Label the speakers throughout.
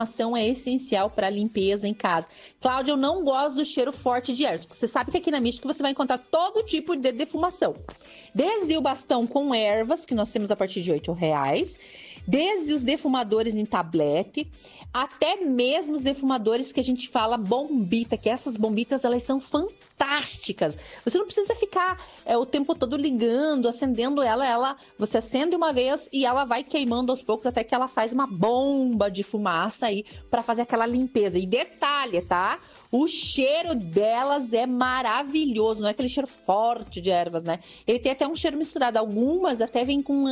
Speaker 1: Ação é essencial para limpeza em casa. Cláudia, eu não gosto do cheiro forte de ervas. Você sabe que aqui na Mística você vai encontrar todo tipo de defumação. Desde o bastão com ervas, que nós temos a partir de R$8, desde os defumadores em tablete, até mesmo os defumadores que a gente fala bombita, que essas bombitas, elas são fantásticas. Você não precisa ficar o tempo todo ligando, acendendo ela. Você acende uma vez e ela vai queimando aos poucos até que ela faz uma bomba de fumaça aí para fazer aquela limpeza. E detalhe, tá? O cheiro delas é maravilhoso, não é aquele cheiro forte de ervas, né? Ele tem até um cheiro misturado. Algumas até vêm com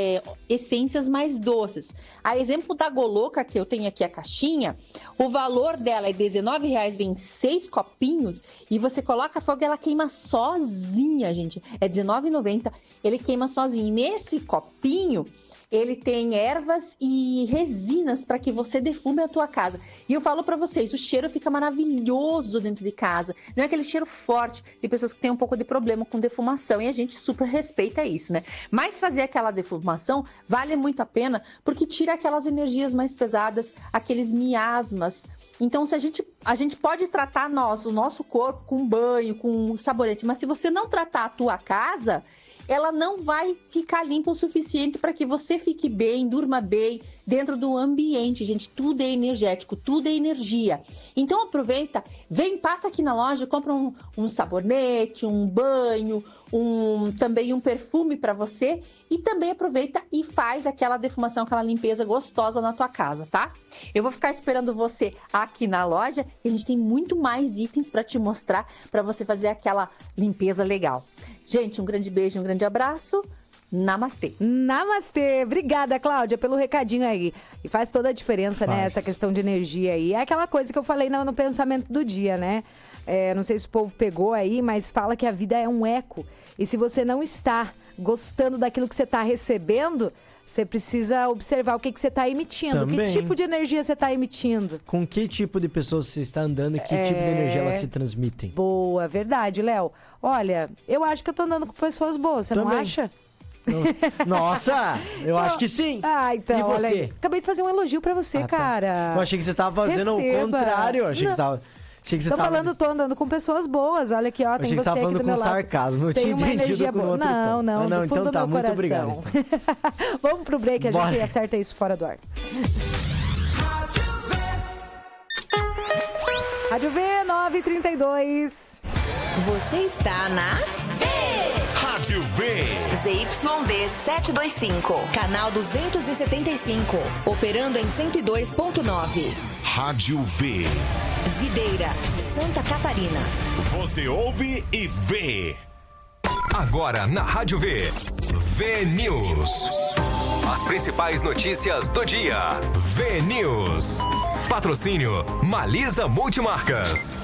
Speaker 1: essências mais doces. A exemplo da Goloca, que eu tenho aqui a caixinha, o valor dela é R$19, vem 6 copinhos e você coloca a fogo e ela queima sozinha, gente. É R$19,90, ele queima sozinho. E nesse copinho, ele tem ervas e resinas para que você defume a tua casa. E eu falo para vocês, o cheiro fica maravilhoso dentro de casa. Não é aquele cheiro forte de pessoas que têm um pouco de problema com defumação. E a gente super respeita isso, né? Mas fazer aquela defumação vale muito a pena porque tira aquelas energias mais pesadas, aqueles miasmas. Então, se a gente pode tratar o nosso corpo com banho, com sabonete, mas se você não tratar a tua casa, ela não vai ficar limpa o suficiente para que você fique bem, durma bem dentro do ambiente, gente. Tudo é energético, tudo é energia. Então aproveita, passa aqui na loja, compra um sabonete, um banho, também um perfume para você e também aproveita e faz aquela defumação, aquela limpeza gostosa na tua casa, tá? Eu vou ficar esperando você aqui na loja e a gente tem muito mais itens para te mostrar para você fazer aquela limpeza legal. Gente, um grande beijo, um grande abraço. Namastê.
Speaker 2: Namastê. Obrigada, Cláudia, pelo recadinho aí. E faz toda a diferença, né? Essa questão de energia aí. É aquela coisa que eu falei no pensamento do dia, né? Não sei se o povo pegou aí, mas fala que a vida é um eco. E se você não está gostando daquilo que você está recebendo, você precisa observar o que você está emitindo.
Speaker 3: Também.
Speaker 2: Que tipo de energia você está emitindo.
Speaker 3: Com que tipo de pessoas você está andando e que tipo de energia elas se transmitem.
Speaker 2: Boa, verdade, Léo. Olha, eu acho que eu tô andando com pessoas boas, você
Speaker 3: Também.
Speaker 2: não acha?
Speaker 3: Nossa, eu acho que sim.
Speaker 2: Ah, então,
Speaker 3: E você?
Speaker 2: olha aí. Acabei de fazer um elogio pra você, cara.
Speaker 3: Eu achei que você estava fazendo o contrário. Eu achei que você estava...
Speaker 2: Tô andando com pessoas boas. Olha aqui, ó, tem você aqui do meu lado.
Speaker 3: Eu achei que você estava falando com sarcasmo. Eu tinha entendido com outro tom.
Speaker 2: Não,
Speaker 3: então tá, muito obrigado. Então.
Speaker 2: Vamos pro break, a gente acerta isso fora do ar. Rádio V, 9h32.
Speaker 4: Você está na
Speaker 5: Rádio V.
Speaker 4: ZYD 725, canal 275, operando em 102.9.
Speaker 5: Rádio V.
Speaker 4: Videira, Santa Catarina.
Speaker 5: Você ouve e vê.
Speaker 6: Agora na Rádio V. V News. As principais notícias do dia. V News. Patrocínio Malisa Multimarcas.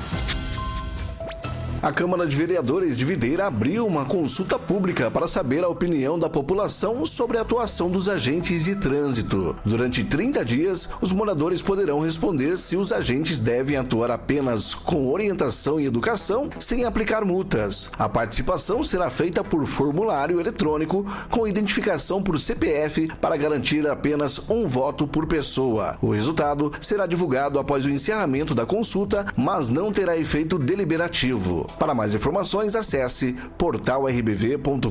Speaker 7: A Câmara de Vereadores de Videira abriu uma consulta pública para saber a opinião da população sobre a atuação dos agentes de trânsito. Durante 30 dias, os moradores poderão responder se os agentes devem atuar apenas com orientação e educação, sem aplicar multas. A participação será feita por formulário eletrônico com identificação por CPF para garantir apenas um voto por pessoa. O resultado será divulgado após o encerramento da consulta, mas não terá efeito deliberativo. Para mais informações, acesse portalrbv.com.br.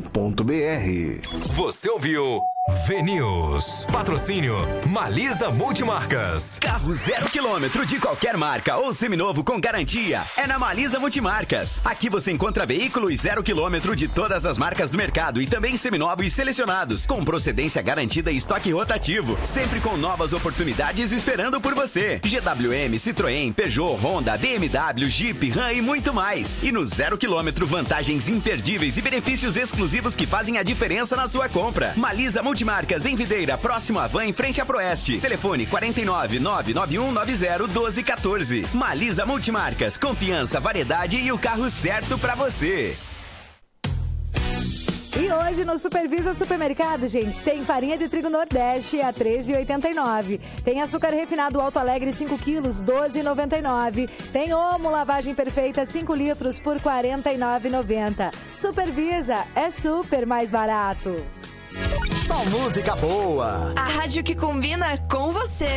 Speaker 6: Você ouviu V News. Patrocínio Malisa Multimarcas.
Speaker 8: Carro 0 km de qualquer marca ou seminovo com garantia é na Malisa Multimarcas. Aqui você encontra veículos 0 km de todas as marcas do mercado e também seminovos selecionados, com procedência garantida e estoque rotativo, sempre com novas oportunidades esperando por você. GWM, Citroën, Peugeot, Honda, BMW, Jeep, Ram e muito mais. E no 0 km, vantagens imperdíveis e benefícios exclusivos que fazem a diferença na sua compra. Malisa Multimarcas em Videira, próximo à Van, em frente à Proeste. Telefone 49 99190 1214. Malisa Multimarcas, confiança, variedade e o carro certo pra você.
Speaker 2: E hoje no Supervisa Supermercado, gente, tem farinha de trigo Nordeste a R$ 13,89. Tem açúcar refinado Alto Alegre 5 quilos, R$ 12,99. Tem Omo lavagem perfeita 5 litros por R$ 49,90. Supervisa é super mais barato.
Speaker 9: Só música boa.
Speaker 4: A rádio que combina com você.